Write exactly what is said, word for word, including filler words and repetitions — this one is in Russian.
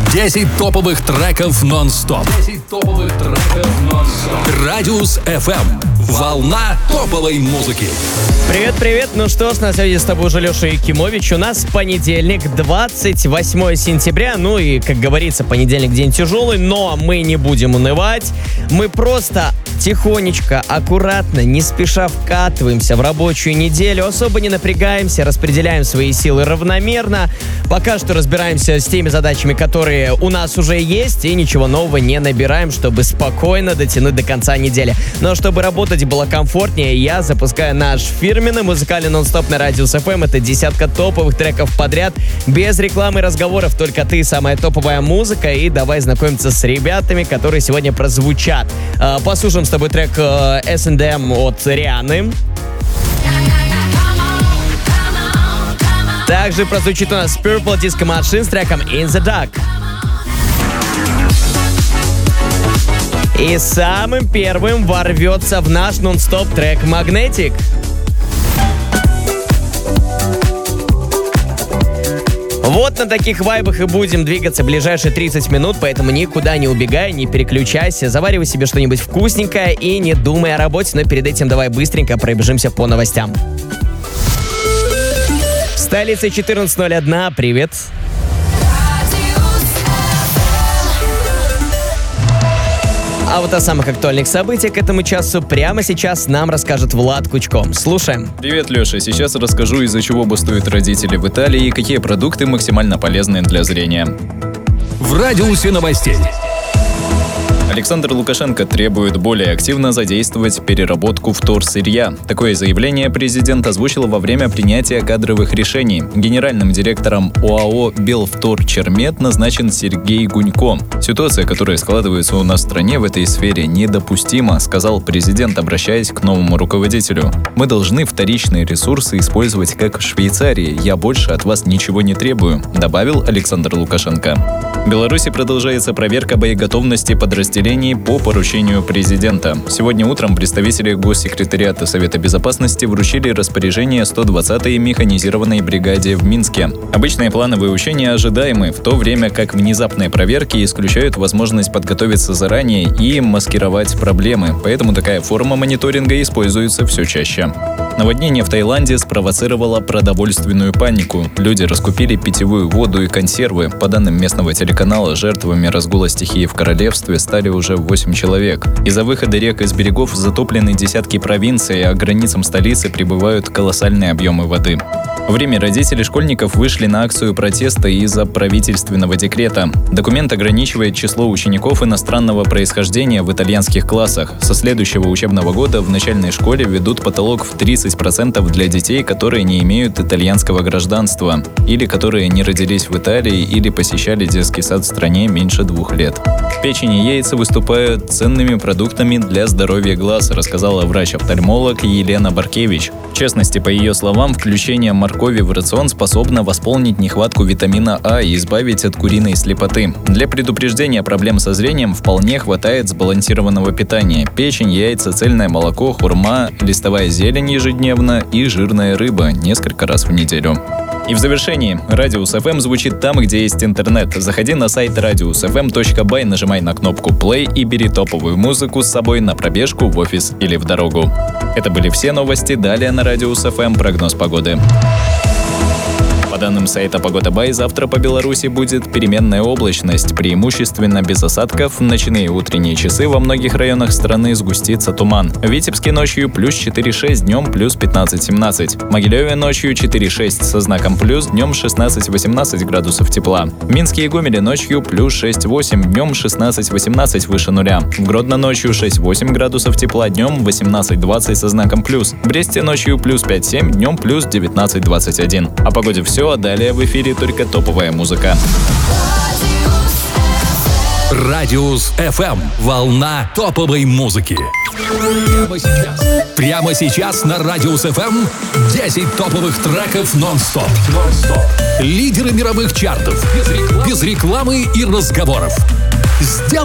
десять топовых треков нон-стоп. десять топовых треков нон-стоп. Радиус эф эм. Волна топовой музыки. Привет-привет, ну что ж, на связи с тобой уже Леша Якимович. У нас понедельник, двадцать восьмое сентября. Ну и, как говорится, понедельник день тяжелый, но мы не будем унывать. Мы просто тихонечко, аккуратно, не спеша вкатываемся в рабочую неделю. Особо не напрягаемся, распределяем свои силы равномерно. Пока что разбираемся с теми задачами, которые у нас уже есть, и ничего нового не набираем, чтобы спокойно дотянуть до конца недели. Но чтобы работать было комфортнее, я запускаю наш фирменный музыкальный нон-стоп на Радиус эф эм. Это десятка топовых треков подряд, без рекламы и разговоров, только ты, самая топовая музыка. И давай знакомиться с ребятами, которые сегодня прозвучат. Послушаем с тобой трек эс энд эм от Рианы. Также прозвучит у нас Purple Disco Machine с треком In the Dark. И самым первым ворвется в наш нон-стоп трек Magnetic. Вот на таких вайбах и будем двигаться ближайшие тридцать минут, поэтому никуда не убегай, не переключайся, заваривай себе что-нибудь вкусненькое и не думай о работе, но перед этим давай быстренько пробежимся по новостям. Столица четырнадцать ноль один, привет. А вот о самых актуальных событиях к этому часу прямо сейчас нам расскажет Влад Кучком. Слушаем. Привет, Леша. Сейчас расскажу, из-за чего бастуют родители в Италии и какие продукты максимально полезны для зрения. В радиусе новостей. Александр Лукашенко требует более активно задействовать переработку вторсырья. Такое заявление президент озвучил во время принятия кадровых решений. Генеральным директором ОАО «Белвторчермет» назначен Сергей Гунько. Ситуация, которая складывается у нас в стране в этой сфере, недопустима, сказал президент, обращаясь к новому руководителю. Мы должны вторичные ресурсы использовать как в Швейцарии. Я больше от вас ничего не требую, добавил Александр Лукашенко. В Беларуси продолжается проверка боеготовности подразделений по поручению президента. Сегодня утром представители Госсекретариата Совета Безопасности вручили распоряжение сто двадцатой механизированной бригаде в Минске. Обычные плановые учения ожидаемы, в то время как внезапные проверки исключают возможность подготовиться заранее и маскировать проблемы, поэтому такая форма мониторинга используется все чаще. Наводнение в Таиланде спровоцировало продовольственную панику. Люди раскупили питьевую воду и консервы. По данным местного телеканала, жертвами разгула стихии в королевстве стали уже восемь человек. Из-за выхода рек из берегов затоплены десятки провинций, а к границам столицы прибывают колоссальные объемы воды. В Риме родители школьников вышли на акцию протеста из-за правительственного декрета. Документ ограничивает число учеников иностранного происхождения в итальянских классах. Со следующего учебного года в начальной школе введут потолок в тридцать процентов для детей, которые не имеют итальянского гражданства, или которые не родились в Италии или посещали детский сад в стране меньше двух лет. Печень и яйца выступают ценными продуктами для здоровья глаз, рассказала врач-офтальмолог Елена Баркевич. В частности, по ее словам, включение моркови в рацион способно восполнить нехватку витамина А и избавить от куриной слепоты. Для предупреждения проблем со зрением вполне хватает сбалансированного питания: печень, яйца, цельное молоко, хурма, листовая зелень ежедневно и жирная рыба несколько раз в неделю. И в завершении, Радиус эф эм звучит там, где есть интернет. Заходи на сайт радиус эф эм точка бай, нажимай на кнопку play и бери топовую музыку с собой на пробежку, в офис или в дорогу. Это были все новости. Далее на Радиус эф эм прогноз погоды. По данным сайта Погода Бай, завтра по Беларуси будет переменная облачность, преимущественно без осадков. В ночные и утренние часы во многих районах страны сгустится туман. В Витебске ночью плюс четыре шесть, днем плюс пятнадцать семнадцать. В Могилеве ночью четыре шесть со знаком плюс, днем шестнадцать восемнадцать градусов тепла. В Минске и Гомеле ночью плюс шесть восемь, днем шестнадцать восемнадцать выше нуля. В Гродно ночью шесть восемь градусов тепла, днем восемнадцать двадцать со знаком плюс. В Бресте ночью плюс пять семь, днем плюс девятнадцать двадцать один. О погоде все. А далее в эфире только топовая музыка. Радиус эф эм. Волна топовой музыки. Прямо сейчас. Прямо сейчас на Радиус эф эм десять топовых треков нон-стоп. нон-стоп. Лидеры мировых чартов. Без рекламы, без рекламы и разговоров. Сделай